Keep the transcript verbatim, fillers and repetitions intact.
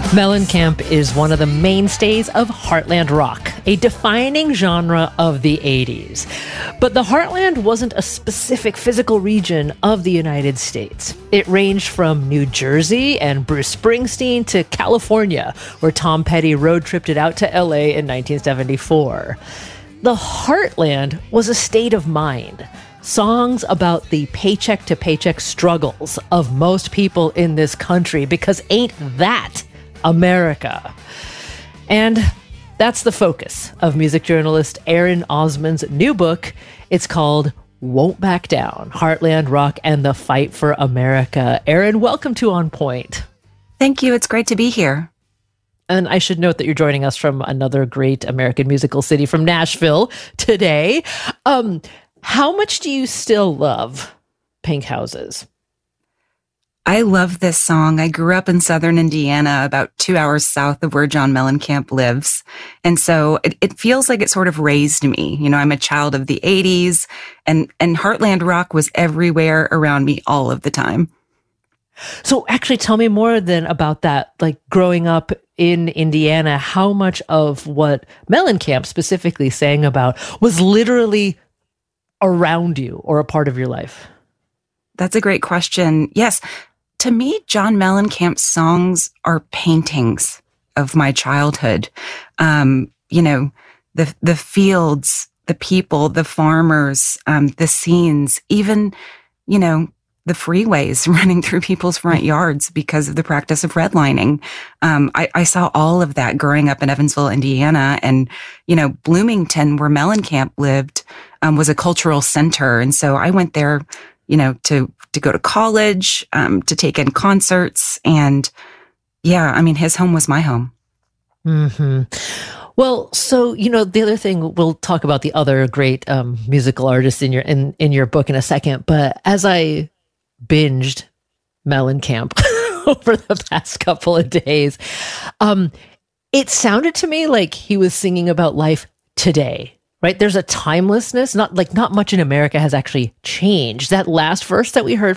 Mellencamp is one of the mainstays of Heartland rock, a defining genre of the eighties. But the Heartland wasn't a specific physical region of the United States. It ranged from New Jersey and Bruce Springsteen to California, where Tom Petty road-tripped it out to L A in nineteen seventy-four. The Heartland was a state of mind. Songs about the paycheck-to-paycheck struggles of most people in this country, because ain't that America? And that's the focus of music journalist Aaron Osmond's new book. It's called Won't Back Down, Heartland Rock and the Fight for America. Aaron, welcome to On Point. Thank you. It's great to be here. And I should note that you're joining us from another great American musical city, from Nashville today. Um, how much do you still love Pink Houses? I love this song. I grew up in southern Indiana, about two hours south of where John Mellencamp lives. And so it, it feels like it sort of raised me. You know, I'm a child of the eighties, and, and Heartland rock was everywhere around me all of the time. So actually tell me more then about that, like growing up in Indiana, how much of what Mellencamp specifically sang about was literally around you or a part of your life? That's a great question. Yes. To me, John Mellencamp's songs are paintings of my childhood. Um, you know, the the fields, the people, the farmers, um, the scenes, even, you know, the freeways running through people's front yards because of the practice of redlining. Um, I, I saw all of that growing up in Evansville, Indiana. And, you know, Bloomington, where Mellencamp lived, um, was a cultural center. And so I went there, you know, to, to go to college, um, to take in concerts. And yeah, I mean, his home was my home. Mm-hmm. Well, so, you know, the other thing, we'll talk about the other great, um, musical artists in your, in, in your book in a second. But as I binged Mellencamp over the past couple of days, um, it sounded to me like he was singing about life today. Right? There's a timelessness, not like not much in America has actually changed. That last verse that we heard